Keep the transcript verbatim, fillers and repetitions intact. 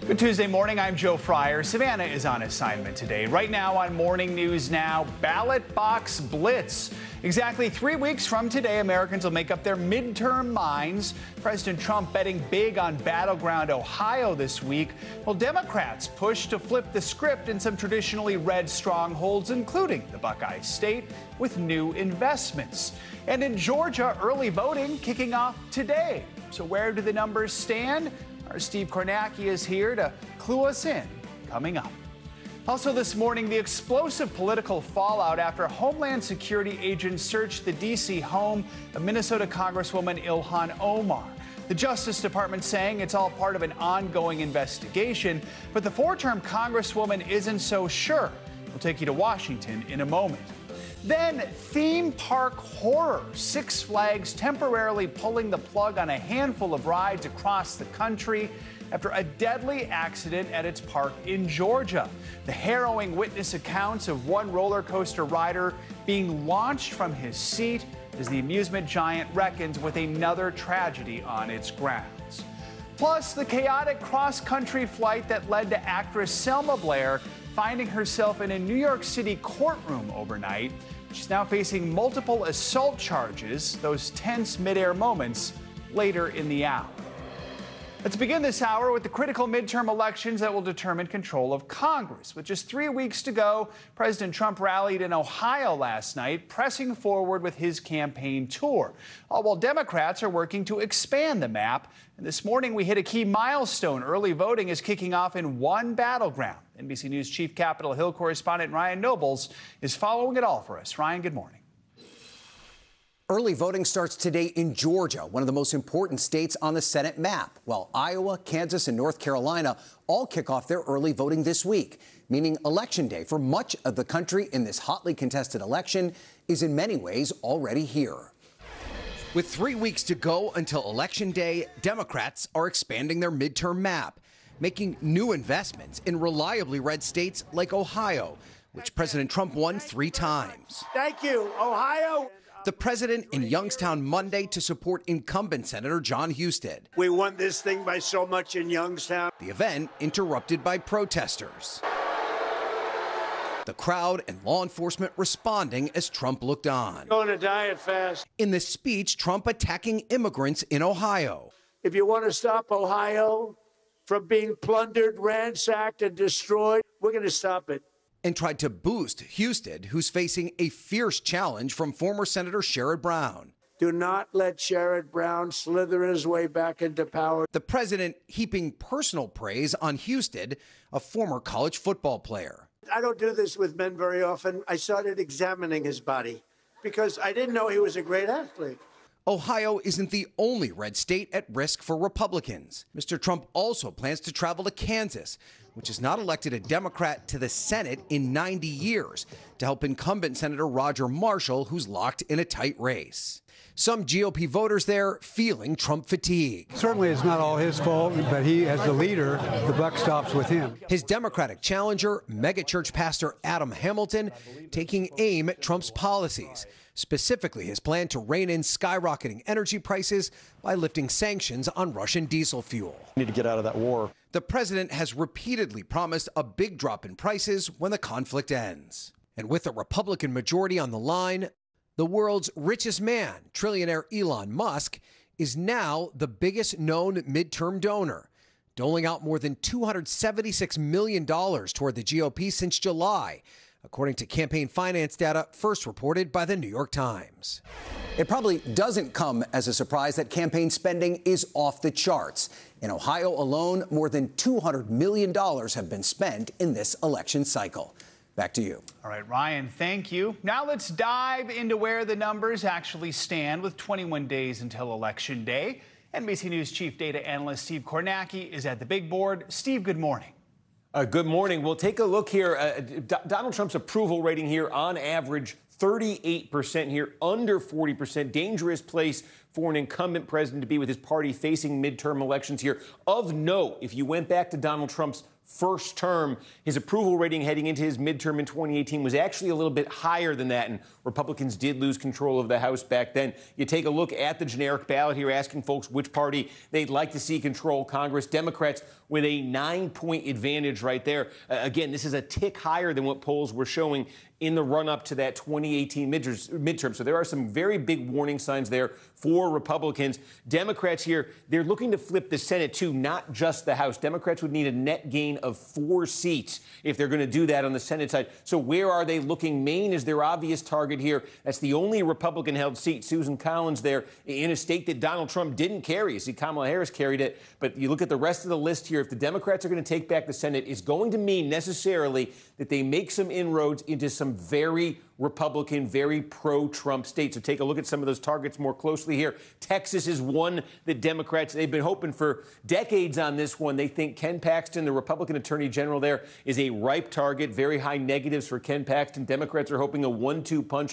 Good Tuesday morning. I'm Joe Fryer. Savannah is on assignment today. Right now on Morning News Now, ballot box blitz. Exactly three weeks from today, Americans will make up their midterm minds. President Trump betting big on battleground Ohio this week, while Democrats push to flip the script in some traditionally red strongholds, including the Buckeye State, with new investments. And in Georgia, early voting kicking off today. So where do the numbers stand? Our Steve Kornacki is here to clue us in, coming up. Also this morning, the explosive political fallout after Homeland Security agents searched the D C home of Minnesota Congresswoman Ilhan Omar. The Justice Department saying it's all part of an ongoing investigation, but the four-term Congresswoman isn't so sure. We'll take you to Washington in a moment. Then theme park horror. Six Flags temporarily pulling the plug on a handful of rides across the country after a deadly accident at its park in Georgia. The harrowing witness accounts of one roller coaster rider being launched from his seat as the amusement giant reckons with another tragedy on its grounds. Plus, the chaotic cross-country flight that led to actress Selma Blair finding herself in a New York City courtroom overnight. She's now facing multiple assault charges, those tense midair moments later in the hour. Let's begin this hour with the critical midterm elections that will determine control of Congress. With just three weeks to go, President Trump rallied in Ohio last night, pressing forward with his campaign tour, all while Democrats are working to expand the map. And this morning, we hit a key milestone. Early voting is kicking off in one battleground. N B C News Chief Capitol Hill correspondent Ryan Nobles is following it all for us. Ryan, good morning. Early voting starts today in Georgia, one of the most important states on the Senate map, while Iowa, Kansas, and North Carolina all kick off their early voting this week, meaning Election Day for much of the country in this hotly contested election is in many ways already here. With three weeks to go until Election Day, Democrats are expanding their midterm map, making new investments in reliably red states like Ohio, which President Trump won three times. Thank you, Ohio. The president in Youngstown Monday to support incumbent Senator Jon Husted. We won this thing by so much in Youngstown. The event interrupted by protesters. The crowd and law enforcement responding as Trump looked on. Going to diet fast. In the speech, Trump attacking immigrants in Ohio. If you want to stop Ohio from being plundered, ransacked, and destroyed, we're going to stop it. And tried to boost Husted, who's facing a fierce challenge from former Senator Sherrod Brown. Do not let Sherrod Brown slither his way back into power. The president heaping personal praise on Husted, a former college football player. I don't do this with men very often. I started examining his body because I didn't know he was a great athlete. Ohio isn't the only red state at risk for Republicans. Mister Trump also plans to travel to Kansas, which has not elected a Democrat to the Senate in ninety years, to help incumbent Senator Roger Marshall, who's locked in a tight race. Some G O P voters there feeling Trump fatigue. Certainly it's not all his fault, but he, as the leader, the buck stops with him. His Democratic challenger, megachurch pastor Adam Hamilton, taking aim at Trump's policies, specifically his plan to rein in skyrocketing energy prices by lifting sanctions on Russian diesel fuel. We need to get out of that war. The president has repeatedly promised a big drop in prices when the conflict ends. And with a Republican majority on the line, the world's richest man, trillionaire Elon Musk, is now the biggest known midterm donor, doling out more than two hundred seventy-six million dollars toward the G O P since July, according to campaign finance data first reported by the New York Times. It probably doesn't come as a surprise that campaign spending is off the charts. In Ohio alone, more than two hundred million dollars have been spent in this election cycle. Back to you. All right, Ryan, thank you. Now let's dive into where the numbers actually stand with twenty-one days until Election Day. N B C News Chief Data Analyst Steve Kornacki is at the big board. Steve, good morning. Uh, good morning. We'll take a look here. Uh, D- Donald Trump's approval rating here on average thirty-eight percent here, under forty percent. Dangerous place for an incumbent president to be with his party facing midterm elections here. Of note, if you went back to Donald Trump's first term. His approval rating heading into his midterm in twenty eighteen was actually a little bit higher than that, and Republicans did lose control of the House back then. You take a look at the generic ballot here, asking folks which party they'd like to see control Congress. Democrats with a nine-point advantage right there. Uh, again, this is a tick higher than what polls were showing in the run-up to that twenty eighteen midterm. So there are some very big warning signs there for Republicans. Democrats here, they're looking to flip the Senate too, not just the House. Democrats would need a net gain of four seats if they're going to do that on the Senate side. So where are they looking? Maine is their obvious target here. That's the only Republican-held seat. Susan Collins there in a state that Donald Trump didn't carry. You see, Kamala Harris carried it. But you look at the rest of the list here. If the Democrats are going to take back the Senate, it's going to mean necessarily that they make some inroads into some very Republican, very pro-Trump states. So take a look at some of those targets more closely here. Texas is one that Democrats, they've been hoping for decades on this one. They think Ken Paxton, the Republican attorney general there, is a ripe target. Very high negatives for Ken Paxton. Democrats are hoping a one two punch